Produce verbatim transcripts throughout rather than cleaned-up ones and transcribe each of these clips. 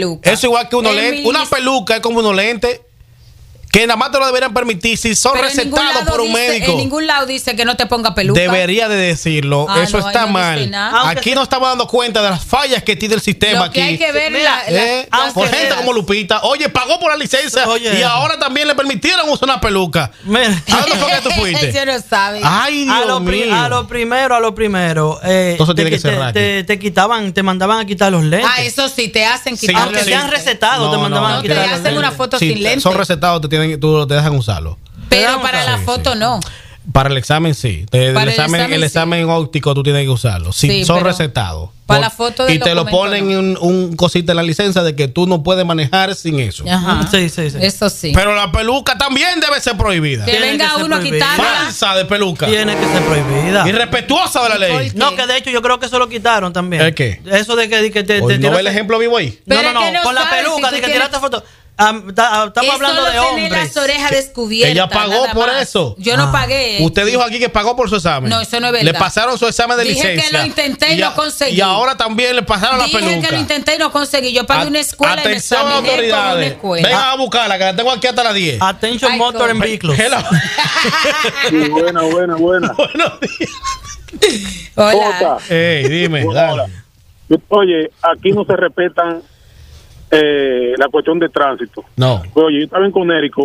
Peluca. Eso igual que uno lente. Una peluca es como unos lentes que nada más te lo deberían permitir si son Pero recetados por un dice, médico. En ningún lado dice que no te ponga peluca. Debería de decirlo. Ah, Eso no, está no mal. Aquí nos estamos dando cuenta de las fallas que tiene el sistema. Lo que aquí. hay que ver Mira, la, la, eh, por gente veas. Como Lupita. Oye, pagó por la licencia oye, y ahora también le permitieron usar una peluca. ¿A dónde fue que tú fuiste? Yo no sabe. Ay, Dios a lo, mío. a lo primero, a lo primero. Eh, Entonces tiene te, que cerrar. Te, te, te quitaban, te mandaban a quitar los lentes. Ah, eso sí, te hacen quitar. Sí, aunque sean recetados, no, te mandaban no, a quitar te los hacen lentes. una foto sí, sin lentes. Son recetados, te, tienen, tú, te dejan usarlo. Pero para la sí, foto sí. no. Para el examen sí. De, Para el, examen, el, examen, el examen sí. óptico tú tienes que usarlo. Sí, Sí, son recetados. Para la foto del y te lo ponen no. un, un cosita en la licencia de que tú no puedes manejar sin eso. Ajá. Sí, sí, sí. Eso sí. Pero la peluca también debe ser prohibida. Que venga que uno a quitarla. Falsa de peluca. Tiene que ser prohibida. Irrespetuosa de la ley. No, que de hecho yo creo que eso lo quitaron también. ¿El qué? Eso de que, de que te, Oye, te ¿no tiras- ve el ejemplo vivo ahí? No, Pero no, no, es que no con la sabes peluca, si de tú que tienes- tiraste foto. Ah, ta- estamos Es hablando solo de tener hombres. las orejas descubiertas. Ella pagó nada por más. eso. Yo no Ah. pagué. Usted dijo aquí que pagó por su examen. No, eso no es verdad. Le pasaron su examen de Dije licencia. que lo intenté y no a- conseguí. Y ahora también le pasaron la Dije peluca. que lo intenté y no conseguí. Yo pagué A- una escuela Atención, y me examiné con una autoridades. escuela. Vengan a buscarla, que la tengo aquí hasta las diez. Attention Ay, Motor and cómo. Vehicles. Hello. Sí, buena, buena, buena. Buenos días. Hola. Jota, Ey, dime, hola. dale. Oye, aquí no se respetan eh, la cuestión de tránsito. No. Oye, yo estaba en Conérico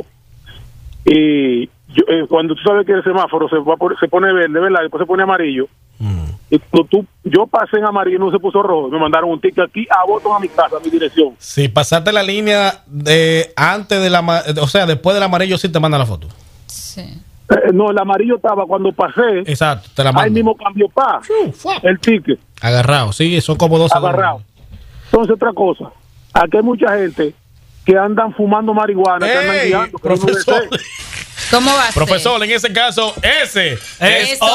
y yo, eh, cuando tú sabes que el semáforo se, va por- se pone verde, ¿verdad? Después se pone amarillo. Mm. Y cuando tú, yo pasé en amarillo y no se puso rojo. Me mandaron un ticket aquí a Boston, a mi casa, a mi dirección. Si pasaste la línea de antes de la, ma- o sea, después del amarillo sí te mandan la foto. Sí. Eh, no, el amarillo estaba cuando pasé. Exacto, te la Ahí mandan. mismo cambió pa el ticket. Agarrado, sí, son como dos Agarrado. Entonces, otra cosa. Aquí hay mucha gente que andan fumando marihuana, que andan Ey, guiando. que no profesor. debe ser. ¿Cómo va a ser? Profesor, en ese caso, ese Es